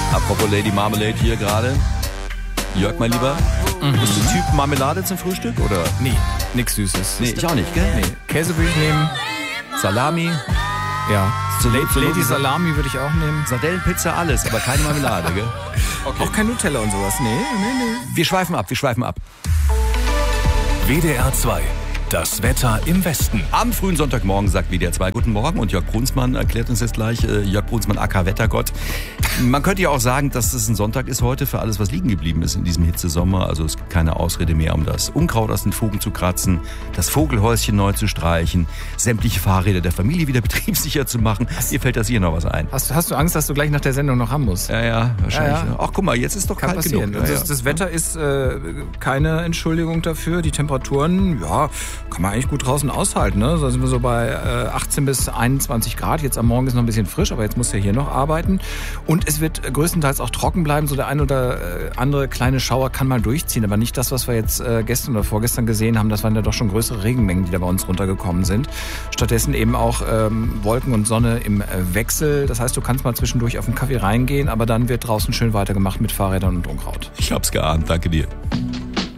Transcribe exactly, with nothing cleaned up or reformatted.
Apropos Lady Marmalade hier gerade. Jörg, mein Lieber, Mhm. bist du Typ Marmelade zum Frühstück, oder? Nee, nix Süßes. Nee, ich auch nicht, gell? Nee, Käse würde ich nehmen. Salami, Ja. So- Lady, so- Lady Salami würde ich auch nehmen. Sardellenpizza, alles, aber keine Marmelade, gell? Okay. Auch kein Nutella und sowas. Nee, nee, nee. Wir schweifen ab, wir schweifen ab. W D R zwei. Das Wetter im Westen. Am frühen Sonntagmorgen sagt W D R zwei Guten Morgen und Jörg Brunsmann erklärt uns jetzt gleich, äh, Jörg Brunsmann aka Wettergott. Man könnte ja auch sagen, dass es ein Sonntag ist heute für alles, was liegen geblieben ist in diesem Hitzesommer. Also es gibt keine Ausrede mehr, um das Unkraut aus den Fugen zu kratzen, das Vogelhäuschen neu zu streichen, sämtliche Fahrräder der Familie wieder betriebssicher zu machen. Mir fällt das hier noch was ein. Hast, hast du Angst, dass du gleich nach der Sendung noch haben musst? Ja, ja, wahrscheinlich. Ja, ja. Ach, guck mal, jetzt ist doch Kann kalt passieren. genug. Also Ja, das, ja. das Wetter ist äh, keine Entschuldigung dafür. Die Temperaturen, ja, kann man eigentlich gut draußen aushalten. Ne? Da sind wir so bei äh, achtzehn bis einundzwanzig Grad. Jetzt am Morgen ist noch ein bisschen frisch, aber jetzt muss er hier noch arbeiten. Und es wird größtenteils auch trocken bleiben. So der ein oder äh, andere kleine Schauer kann mal durchziehen. Aber nicht das, was wir jetzt äh, gestern oder vorgestern gesehen haben. Das waren ja doch schon größere Regenmengen, die da bei uns runtergekommen sind. Stattdessen eben auch ähm, Wolken und Sonne im äh, Wechsel. Das heißt, du kannst mal zwischendurch auf den Kaffee reingehen, aber dann wird draußen schön weitergemacht mit Fahrrädern und Unkraut. Ich hab's geahnt, danke dir.